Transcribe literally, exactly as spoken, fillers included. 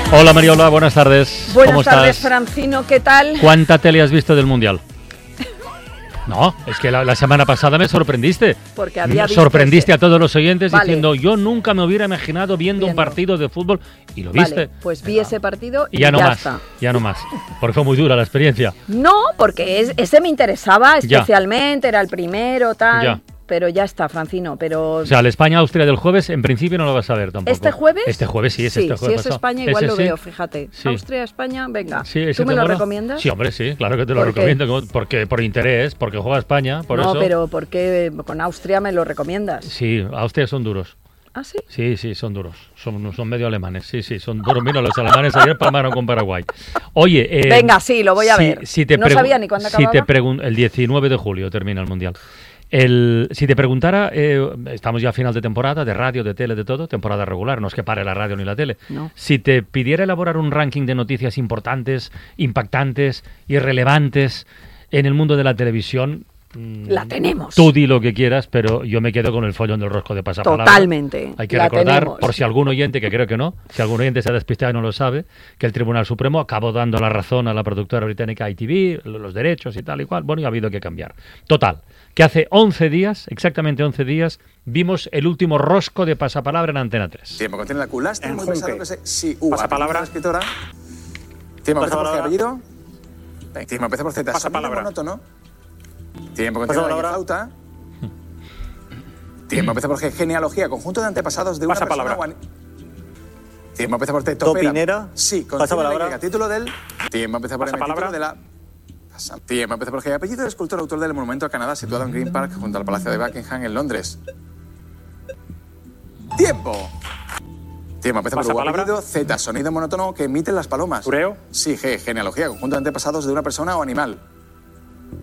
Hola Mariola, buenas tardes. Buenas ¿Cómo tardes, estás? Francino, ¿qué tal? ¿Cuánta tele has visto del Mundial? No, es que la, la semana pasada me sorprendiste. Porque había visto Sorprendiste ese. a todos los oyentes Vale. diciendo, yo nunca me hubiera imaginado viendo, Viendo. un partido de fútbol. Y lo viste. Vale, pues vi ese partido y, Y ya no más, está. ya no más. Porque fue muy dura la experiencia. No, porque es- ese me interesaba Ya. especialmente, era el primero, tal. Ya. Pero ya está, Francino, pero... O sea, el España-Austria del jueves, en principio no lo vas a ver tampoco. ¿Este jueves? Este jueves sí, es sí, este jueves si es pasado. España igual ¿Ese lo sí? veo, fíjate. Sí. Austria, España, venga. Sí, ¿ese ¿Tú me te lo mola? recomiendas? Sí, hombre, sí, claro que te lo ¿Por qué? recomiendo. como- Porque por interés, porque juega España, por no, eso. pero ¿por qué con Austria me lo recomiendas? Sí, Austria son duros. ¿Ah, sí? Sí, sí, son duros. Son, son medio alemanes. Sí, sí, son duros. Mira, los alemanes ayer palmaron con Paraguay. Oye, eh, Venga, sí, lo voy a si- ver. si te No pregu- sabía ni cuándo si te acababa. pregun- El diecinueve de julio termina el Mundial. El, si te preguntara, eh, estamos ya a final de temporada, de radio, de tele, de todo, temporada regular, no es que pare la radio ni la tele. No. Si te pidiera elaborar un ranking de noticias importantes, impactantes y relevantes en el mundo de la televisión, mm, La tenemos. tú di lo que quieras, pero yo me quedo con el follón del rosco de pasapalabra. Totalmente. Hay que la recordar, tenemos. por si algún oyente, que creo que no, si algún oyente se ha despistado y no lo sabe, que el Tribunal Supremo acabó dando la razón a la productora británica I T V, lo- los derechos y tal y cual. Bueno, y ha habido que cambiar. Total, que hace once días, exactamente once días, vimos el último rosco de pasapalabra en Antena tres. Tiempo, contiene la culastra, En muy Junque. pesado que se... Sí, U, Pasapalabra. apellido de la escritora. Tiempo, empieza por Pasapalabra. G, apellido. Venga, tiempo, empieza por Z, sonido Pasapalabra. monótono. Tiempo, contiene la Pasapalabra. flauta. Tiempo, empieza por G, genealogía, conjunto de antepasados de una Pasapalabra. persona o ani- Tiempo, empieza por T, topera. Topinera. Sí, contiene Pasapalabra. la Y, título del... Tiempo, empieza por M, Pasapalabra. título de la... Pasa- Tiempo, empieza por G, apellido del escultor autor del monumento a Canadá situado en Green Park junto al Palacio de Buckingham en Londres. Tiempo. Tiempo, empieza por U, Pasapalabra. apellido, Z, sonido monótono que emiten las palomas. Ureo. Sí, G, genealogía, conjunto de antepasados de una persona o animal.